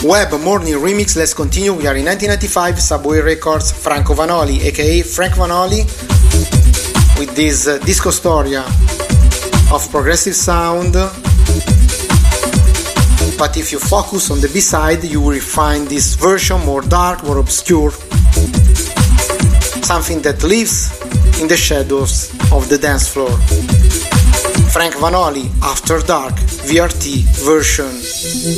Web Morning Remix, let's continue. We are in 1995, Subway Records, Franco Vanoli, aka Frank Vanoli, with this disco storia of progressive sound. But if you focus on the B-side, you will find this version more dark, more obscure, something that lives in the shadows of the dance floor. Frank Vanoli, After Dark, VRT version.